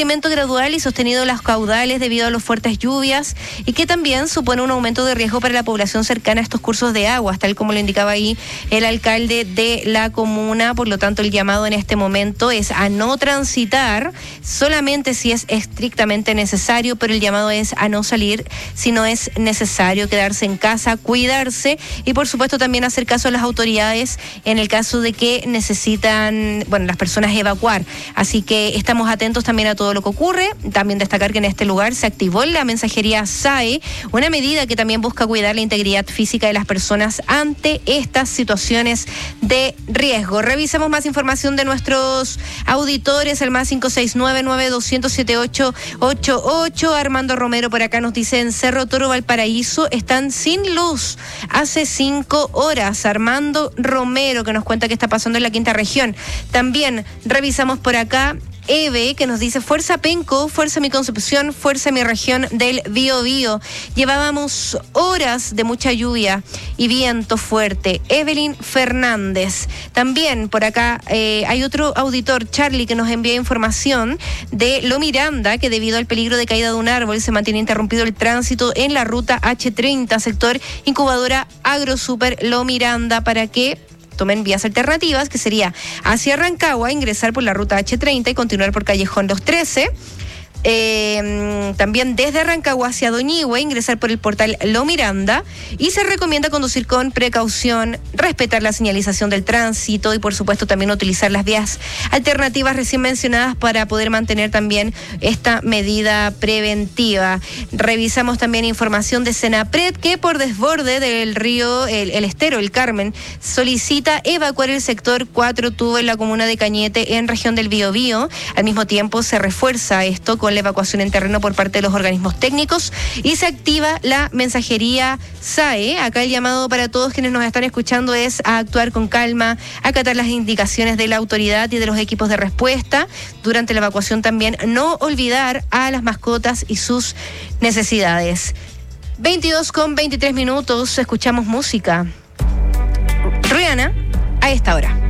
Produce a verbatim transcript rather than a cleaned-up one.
incremento gradual y sostenido de los caudales debido a las fuertes lluvias y que también supone un aumento de riesgo para la población cercana a estos cursos de agua, tal como lo indicaba ahí el alcalde de la comuna. Por lo tanto, el llamado en este momento es a no transitar solamente si es estrictamente necesario, pero el llamado es a no salir si no es necesario, quedarse en casa, cuidarse y por supuesto también hacer caso a las autoridades en el caso de que necesitan, bueno, las personas evacuar. Así que estamos atentos también a todo lo que ocurre. También destacar que en este lugar se activó la mensajería S A E, una medida que también busca cuidar la integridad física de las personas ante estas situaciones de riesgo. Revisamos más información de nuestros auditores, el más cinco seis nueve nueve dos cero cero siete ocho ocho ocho. Armando Romero por acá nos dice: en Cerro Toro, Valparaíso están sin luz hace cinco horas. Armando Romero, que nos cuenta qué está pasando en la quinta región. También revisamos por acá Eve, que nos dice: fuerza Penco, fuerza mi Concepción, fuerza mi región del Biobío. Llevábamos horas de mucha lluvia y viento fuerte. Evelyn Fernández. También por acá eh, hay otro auditor, Charlie, que nos envía información de Lo Miranda, que debido al peligro de caída de un árbol se mantiene interrumpido el tránsito en la ruta hache treinta, sector incubadora AgroSuper Lo Miranda, para que tomen vías alternativas, que sería hacia Rancagua, ingresar por la ruta hache treinta y continuar por Callejón Los trece. Eh, también desde Rancagua hacia Doñihue, ingresar por el portal Lo Miranda, y se recomienda conducir con precaución, respetar la señalización del tránsito y por supuesto también utilizar las vías alternativas recién mencionadas para poder mantener también esta medida preventiva. Revisamos también información de Senapred, que por desborde del río, el, el estero, el Carmen, solicita evacuar el sector cuatro tubo en la comuna de Cañete, en región del Biobío. Al mismo tiempo se refuerza esto con la evacuación en terreno por parte de los organismos técnicos y se activa la mensajería S A E. Acá el llamado para todos quienes nos están escuchando es a actuar con calma, acatar las indicaciones de la autoridad y de los equipos de respuesta. Durante la evacuación también no olvidar a las mascotas y sus necesidades. veintidós con veintitrés minutos, escuchamos música. Rihanna, a esta hora.